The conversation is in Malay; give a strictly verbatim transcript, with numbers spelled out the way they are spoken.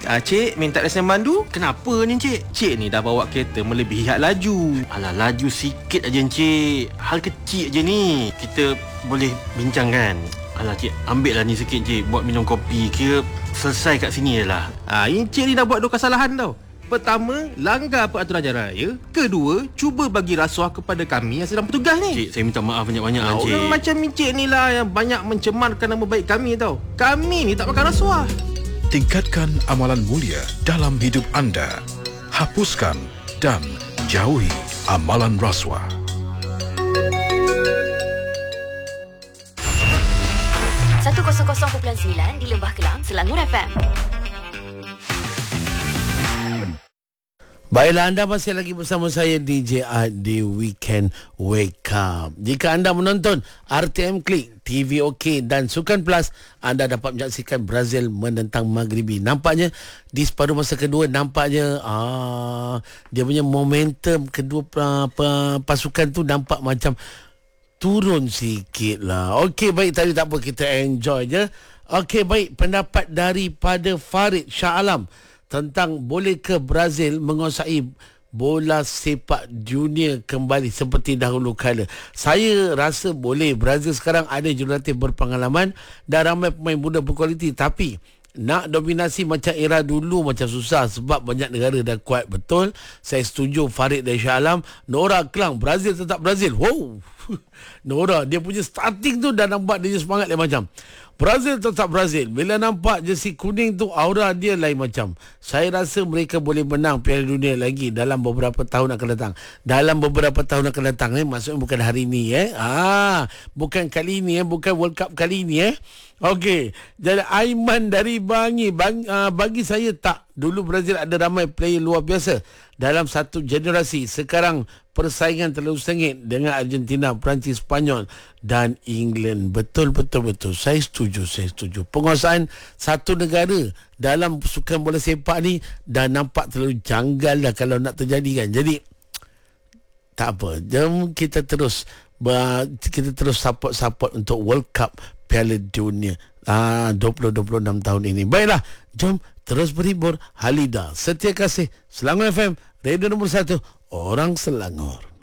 Ah, Cik, minta lesen mandu? Kenapa ni Encik? Cik ni dah bawa kereta melebihi had laju. Alah, laju sikit aja Encik. Hal kecil je ni. Kita boleh bincang kan? Alah Cik, ambil lah ni sikit Cik. Buat minum kopi. Kira selesai kat sini je lah. Ah, Encik ni dah buat dua kesalahan tau. Pertama, langgar peraturan jalan raya. Kedua, cuba bagi rasuah kepada kami yang sedang bertugas ni. Cik, saya minta maaf banyak-banyak lah Ah, Cik. orang macam Encik ni lah yang banyak mencemarkan nama baik kami tau. Kami ni tak makan rasuah. Tingkatkan amalan mulia dalam hidup anda. Hapuskan dan jauhi amalan rasuah. seratus perpuluhan sembilan di Lembah Kelang, Selangor F M. Baiklah, anda masih lagi bersama saya D J Art di Weekend Wake Up. Jika anda menonton R T M Klik, T V OK dan Sukan Plus, anda dapat menyaksikan Brazil menentang Maghribi. Nampaknya di separuh masa kedua, nampaknya ah, dia punya momentum kedua uh, pasukan tu nampak macam turun sikit lah. Okey, baik, tadi tak apa, kita enjoy je. Okey, baik, pendapat daripada Farid Shah Alam tentang boleh ke Brazil menguasai bola sepak dunia kembali seperti dahulu kala. Saya rasa boleh. Brazil sekarang ada jurulatih berpengalaman dan ramai pemain muda berkualiti, tapi nak dominasi macam era dulu macam susah sebab banyak negara dah kuat. Betul, saya setuju Farid dari Shah Alam. Nora Kelang, Brazil tetap Brazil. Wow, Nora, dia punya starting tu dah nampak dia semangat lain macam. Brazil tetap Brazil. Bila nampak jersey kuning tu, aura dia lain macam. Saya rasa mereka boleh menang Piala Dunia lagi dalam beberapa tahun akan datang. Dalam beberapa tahun akan datang, eh maksudnya bukan hari ni, eh. Ah, bukan kali ni, eh, bukan World Cup kali ni, eh. Okey. Jadi Aiman dari Bangi, bang, uh, bagi saya tak. Dulu Brazil ada ramai player luar biasa dalam satu generasi. Sekarang persaingan terlalu sengit dengan Argentina, Perancis, Spanyol dan England. Betul, betul, betul. Saya setuju, saya setuju. Penguasaan satu negara dalam sukan bola sepak ni dah nampak terlalu janggal dah kalau nak terjadi kan. Jadi tak apa, jom kita terus kita terus support-support untuk World Cup Piala Dunia ah, dua ribu dua puluh enam tahun ini. Baiklah, jom terus berhibur. Halida Setia Kasih, Selangor F M, radio nombor satu, orang Selangor.